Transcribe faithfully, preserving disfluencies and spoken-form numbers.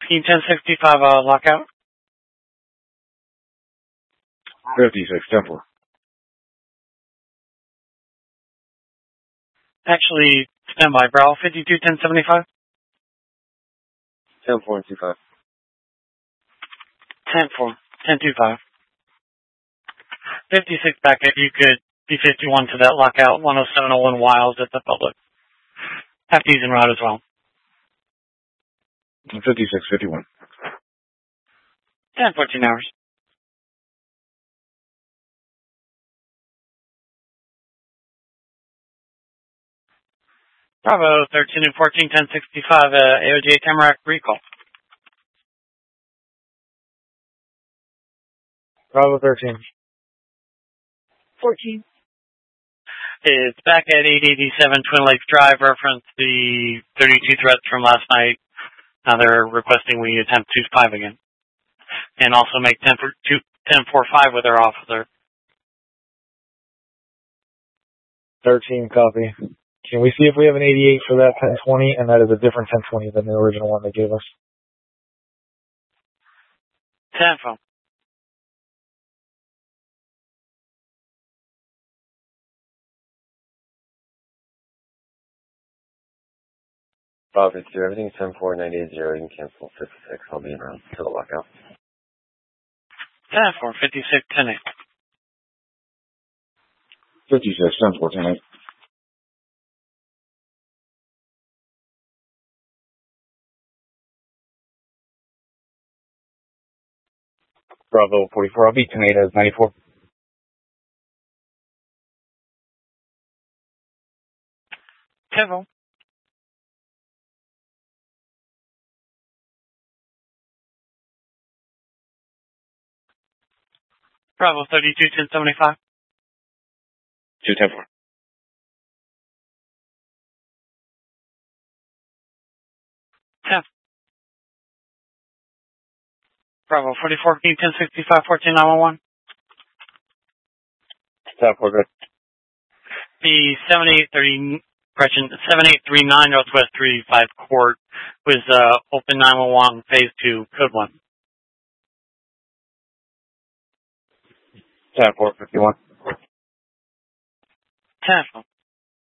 fourteen ten sixty-five, uh, lockout. fifty-six ten four. Actually, stand by, Bravo fifty-two ten seventy-five. ten four two five. ten four ten twenty-five. fifty-six back if you could be fifty-one to that lockout, one oh seven oh one Wiles at the public. Have these en route as well. fifty-six fifty-one. ten fourteen hours. Bravo thirteen and fourteen ten sixty-five, uh, A O J Tamarack recall. Bravo thirteen. fourteen. It's back at eight eighty-seven Twin Lakes Drive, reference the thirty-two threats from last night. Now they're requesting we attempt two five again. And also make ten four five with their officer. thirteen copy. Can we see if we have an eighty-eight for that ten twenty, and that is a different ten twenty than the original one they gave us? ten phone. Bob, it's two. Everything's ten four ninety-eight zero. You can cancel fifty-six. I'll be in around to the lockout. ten four fifty-six ten eight. fifty-six ten four ten eight. Bravo forty-four. I'll be ten eight as ninety-four. ten phone. Bravo thirty-two ten seventy-five. two ten four. ten. Bravo forty-four ten sixty-five fourteen nine one one. ten four good. The seven eight thirty, correction, seven eight three nine Northwest three five Court was uh, open nine one one phase two, code one. ten four fifty-one. ten.